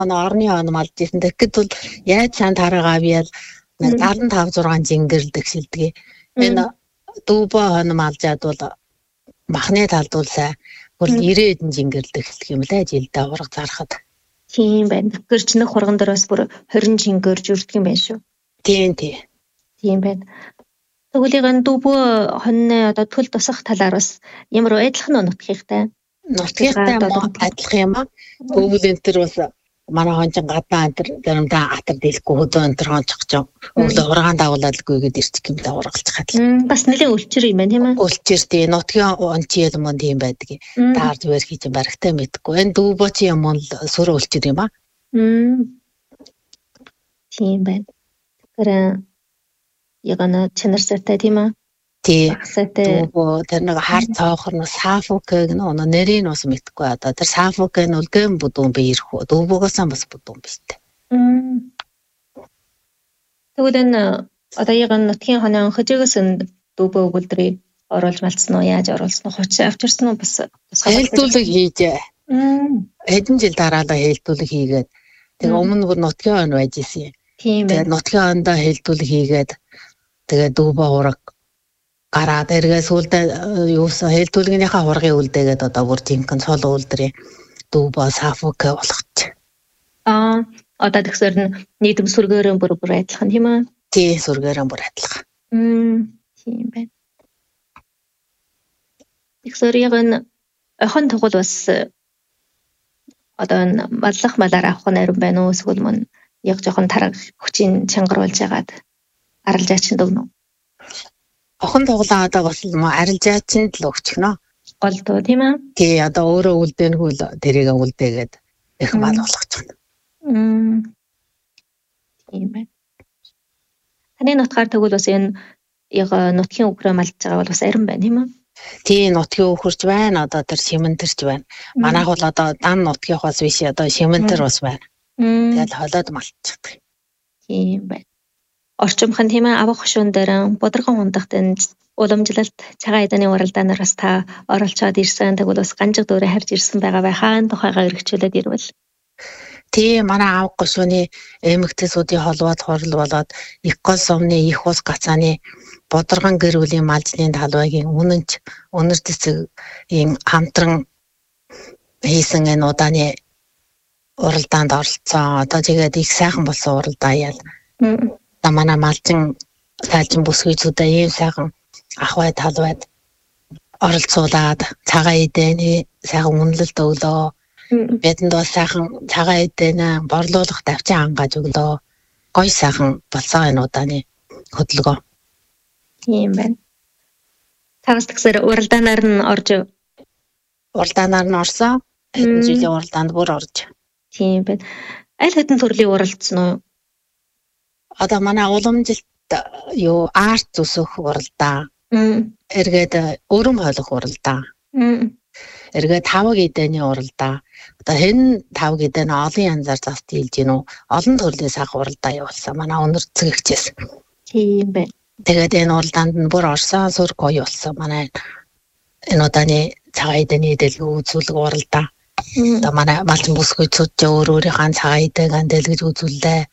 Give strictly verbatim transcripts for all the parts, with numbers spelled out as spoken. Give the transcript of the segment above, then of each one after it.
орны он малж ирсэн. Тэгэхэд бол яаж цаанд хараагаа авъял даран тав зургаан жингэрэлдэг шилдэг. Энэ дүүбо он малжаад бол махны талд бол сайн бол ирээд жингэрэлдэг гэх юм лээ жилдээ ураг зарахад. Тийм байна. Тэгэхээр ч нэг хурган дээр бас бүр хорин жингэрж үрдэг юм байна шүү. Тийм тийм. Тийм байна. Тэгвэл энэ дүүбо хоньны одоо төл тусах талаар бас ямар адилхан нутгийнхтай. Нутгийнхтай адилхан юм аа. Өвөл энэ төр бас манай хончин гаднаа энэ заримдаа атар дийлэхгүй хөдөө энэ төр хончих жоо. Өвлө ургаан дагуулалгүй гээд ирчих юм да ургалж хадл. Бас нэлээд өлчир юм байна тийм ээ. Өлчир тий нутгийн ончиэл мөн тийм байдаг. Даард бэр хийж баригтай мэдгүй. Энэ дүүбо чи юм бол сүр өлчир юм аа. Тийм байна. Тэгэхээр ягана чанар сайтай тийм ээ. Тий. Дүүбо тэр нэг хар цоохор нь сафукэг нөө нэрийг бас мэдгүй одоо тэр сафукэг нь үлгэн бүдүүн би ирэх үү. Дүүбогоос бас бүдүүн биштэй. Тэгвэл энэ одоо яган нутгийн хоноо хожигоос энэ дүүбо өгүүлдрийг оруулж малцсан уу яаж оруулсан уу хуч авчирсан уу бас хэлтүүлэг хийжээ. Хэдэн жил дараалал хэлтүүлэг хийгээд тэгээ өмнө бүр нутгийн хоноо байж исэн. Тийм ээ. Нутгийн хондоо хэлтүүлэг хийгээд тэгээ дүүбо ураг гараад эргээ сүлдээ юусан хэлтүүлгийнхаа хургын үлдээгээд одоо бүр жинхэнэ цол үлдрээ дүүбо сафук болгоч. Аа одоо тэгсэр нийтэм сүргээрэн бүр бүр адилхан тийм ээ. Тий сүргээрэн бүр адилхан. Мм тийм байна. Тэгсэр яг энэ хон тугал бас одоо маллах малаар авах нэрэн байна уу эсвэл мөн яг жоохон тараг хүчийн чангаруулж яагаад арилжаачин дөгнө. Охон тоглоо одоо бас арилжаачин л өгчихнө. Гол дөө тийм ээ. Тий одоо өөрөө үлдээнгүй л тэрийг үлдээгээд их мал болгочихно. Мм. Тийм байна. Таны нутгаар тэгвэл бас энэ яг нутгийн өвгөрөө малж байгаа бол бас арин байна тийм ээ. Тий нутгийн өвгөрч байна одоо тэр шимэнтэрч байна. Манайх бол одоо дан нутгийнх бас биш одоо шимэнтэр бас байна. Тэгэл холоод малчихдаг. Тийм байна. Орчимхан тийм ээ авах хошуун дээр бодрогон хундахт энэ уламжлалт цагаан эдэний уралдаанаар бас та оролцоод ирсэн. Тэгвэл бас ганжиг дөрөө харж ирсэн байгаа бай. Хаан тухайгаа өргөчүүлээд ирвэл. Тий манай авах хошууны эмэгтэйсүүдийн холбоод хурал болоод их гол сумны их ус гацааны бодрогон гэр бүлийн малжлын талбайгийн үнэнч өнөр цэцгийн хамтран хийсэн энэ удааны уралдаанд оролцсон. Одоо тэгээд их сайхан болсон уралдаа яал. Одоо манай малчин сайжин бүсгүйцүүдээ ийм сайхан ахвай талбайд оролцуулаад цагаан эдэний сайхан үнэлэлт өглөө. Бидэнд бас сайхан цагаан эдэнэ борлуулах давчин хангааж өглөө. Гоё сайхан болсон энэ удааны хөдөлгөөн. Тийм байна. Тагс тэгсэр уралдаанаар нь орж уралдаанаар нь орсон. Хэдэн жилийн уралдаанд бүр орж. Тийм байна. Аль хэдэн төрлийн уралдсан уу? Одоо манай уламжилт юу арт зүсөх уралдаа. Эргээд өрөм хойлох уралдаа. Эргээд тавг эдэний уралдаа. Одоо хэн тавг эдэн олон янзаар заст хийлж гинөө. Олон төрлийн сайх уралдаа явуулсан. Манай өнөр цэгчээс. Тийм байна. Тэгээд энэ уралдаанд нь бүр орсон сүр гоё болсон. Манай энэ удааны цагаан эдэний дэлгүү үзүүлэг уралдаа. Одоо манай малчин бүсгүйцүүд өөр өөрийнхөө цагаан эдэг дэлгэж үзүүллээ.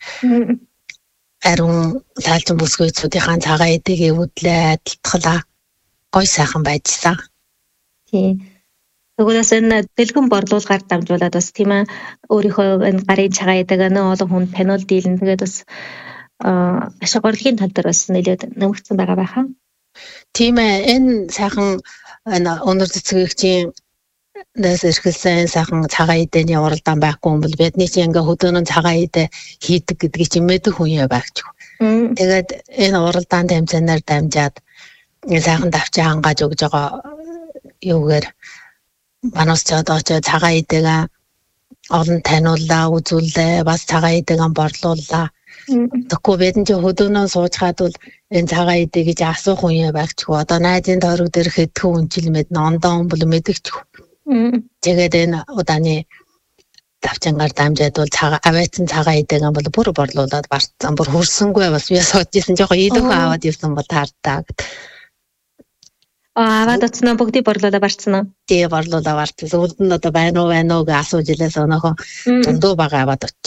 Ариун сайжин бүсгүйцүүдийн цагаан эдэг эвдлээ адилтгалаа. Гоё сайхан байжсан. Тийм. Тэгвэл энэ дэлгэн борлуулгаар дамжуулаад бас тийм ээ өөрийнхөө энэ гарын цагаан эдэг нөө олон хүнд таниул дийлэн тэгээд бас ашиг орлогын тал дээр бас нэлээд нэмэгдсэн байгаа байхаа. Тийм ээ энэ сайхан энэ өнөр цэцгэгчийн дэс эрхэлсэн сайхан цагаан эдэний уралдаан байхгүй юм бол бидний чинь ингээ хөдөөнөө цагаан эдэ хийдэг гэдгийг чи мэдэх хүн яа байгч. Тэгээд энэ уралдаан тамцанаар дамжаад энэ сайхан давчаа хангааж өгж байгаа юугээр манаас ч одоо ч цагаан эдэгээ олон таниуллаа үзүүллээ бас цагаан эдэгээ борлууллаа. Тэгэхгүй бидэн чи хөдөөнөө суучгаад бол энэ цагаан эдэ гэж асуух хүн яа байгч. Одоо найзын тойрог дээр хэдхэн үнчил мэднэ ондоо хүн бол мэдэгч. Тэгээд энэ удааны давчангаар дамжаад бол цагаан аваатсан цагаан эдэгээ бол бүр борлуулад барцсан. Бүр хөрсөнгүй бас би сууж исэн жоохон идэх аваад ирсэн бол таардаа. аваад оцсноо бүгдийг борлуулаад барьсан уу? Тэгээ борлуулаад барьсан. Сүүлд нь одоо байна уу байна уу гэж асууж илээс өнөөхөн дундуу бага аваад